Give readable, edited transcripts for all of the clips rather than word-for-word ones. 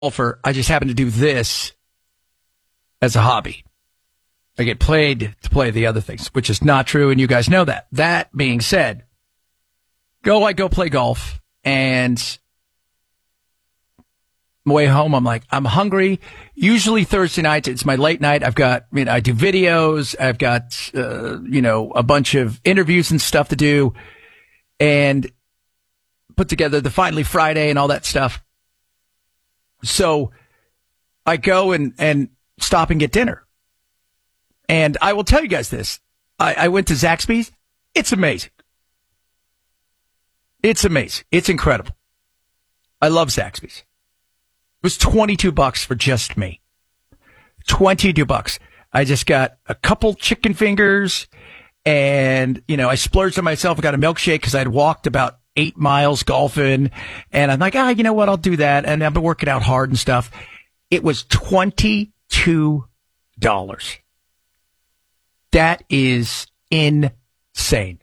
golfer. I just happen to do this as a hobby. I get paid to play the other things, which is not true, and you guys know that. That being said, I go play golf, and on my way home, I'm hungry. Usually Thursday nights, it's my late night. I do videos. I've got, a bunch of interviews and stuff to do, and put together the Finally Friday and all that stuff. So I go and stop and get dinner. And I will tell you guys this. I went to Zaxby's. It's amazing. It's amazing. It's incredible. I love Zaxby's. It was $22 for just me. $22. I just got a couple chicken fingers and, I splurged on myself. I got a milkshake because I'd walked about 8 miles golfing. And I'm like, you know what? I'll do that. And I've been working out hard and stuff. It was $22. That is insane.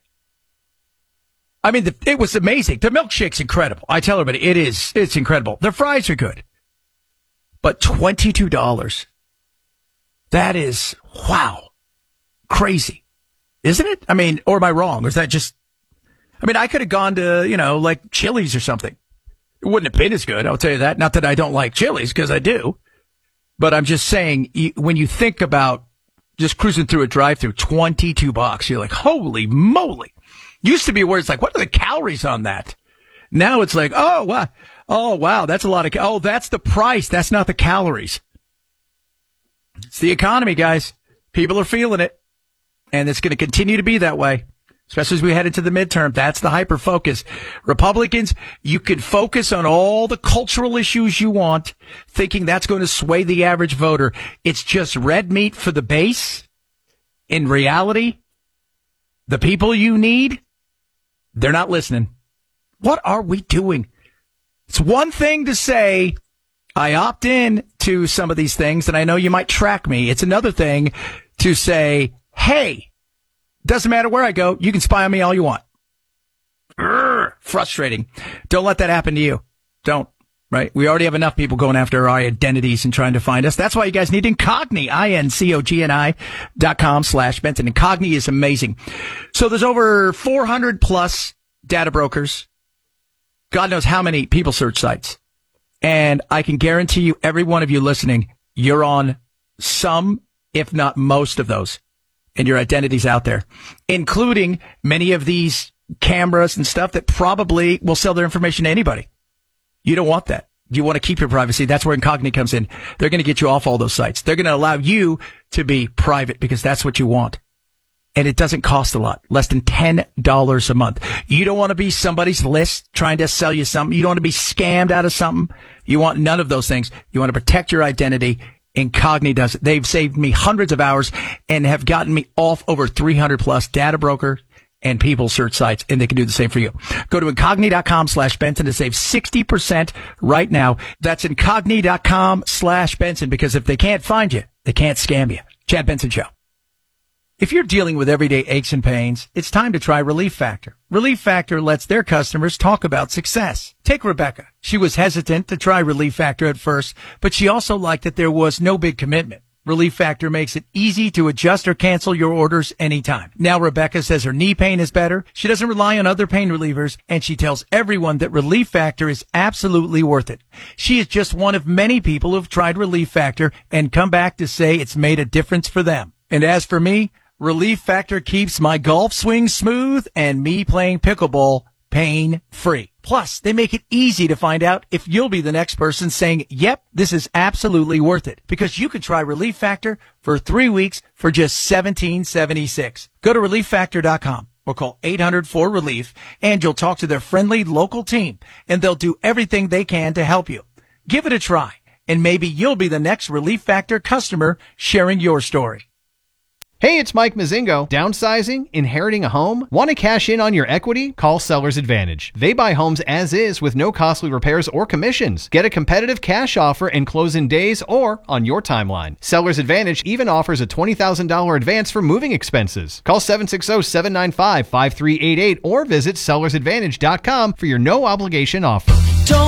I mean, it was amazing. The milkshake's incredible. I tell everybody, it's incredible. The fries are good. But $22. That is, wow, crazy. Isn't it? I mean, or am I wrong? Or is that just, I could have gone to, like Chili's or something. It wouldn't have been as good, I'll tell you that. Not that I don't like Chili's, because I do. But I'm just saying, when you think about just cruising through a drive-thru, $22, you're like, holy moly. Used to be where it's like, what are the calories on that? Now it's like, oh, wow, that's a lot of, that's the price. That's not the calories. It's the economy, guys. People are feeling it. And it's going to continue to be that way, especially as we head into the midterm. That's the hyper focus. Republicans, you can focus on all the cultural issues you want, thinking that's going to sway the average voter. It's just red meat for the base. In reality, the people you need, they're not listening. What are we doing? It's one thing to say, I opt in to some of these things, and I know you might track me. It's another thing to say, hey, doesn't matter where I go, you can spy on me all you want. Frustrating. Don't let that happen to you. Don't. Right? We already have enough people going after our identities and trying to find us. That's why you guys need Incogni, INCOGNI.com/Benson. Incogni is amazing. So there's over 400 plus data brokers. God knows how many people search sites. And I can guarantee you, every one of you listening, you're on some, if not most of those. And your identity's out there, including many of these cameras and stuff that probably will sell their information to anybody. You don't want that. You want to keep your privacy. That's where Incogni comes in. They're going to get you off all those sites. They're going to allow you to be private because that's what you want. And it doesn't cost a lot, less than $10 a month. You don't want to be somebody's list trying to sell you something. You don't want to be scammed out of something. You want none of those things. You want to protect your identity. Incogni does it. They've saved me hundreds of hours and have gotten me off over 300 plus data brokers and people search sites, and they can do the same for you. Go to Incogni.com/Benson to save 60% right now. That's Incogni.com/Benson, because if they can't find you, they can't scam you. Chad Benson Show. If you're dealing with everyday aches and pains, it's time to try Relief Factor. Relief Factor lets their customers talk about success. Take Rebecca. She was hesitant to try Relief Factor at first, but she also liked that there was no big commitment. Relief Factor makes it easy to adjust or cancel your orders anytime. Now Rebecca says her knee pain is better. She doesn't rely on other pain relievers, and she tells everyone that Relief Factor is absolutely worth it. She is just one of many people who've tried Relief Factor and come back to say it's made a difference for them. And as for me, Relief Factor keeps my golf swing smooth and me playing pickleball pain-free. Plus, they make it easy to find out if you'll be the next person saying, yep, this is absolutely worth it. Because you can try Relief Factor for 3 weeks for just $17.76. Go to ReliefFactor.com or call 800-4RELIEF and you'll talk to their friendly local team, and they'll do everything they can to help you. Give it a try, and maybe you'll be the next Relief Factor customer sharing your story. Hey, it's Mike Mazingo. Downsizing? Inheriting a home? Want to cash in on your equity? Call Sellers Advantage. They buy homes as is with no costly repairs or commissions. Get a competitive cash offer and close in days or on your timeline. Sellers Advantage even offers a $20,000 advance for moving expenses. Call 760-795-5388 or visit sellersadvantage.com for your no obligation offer.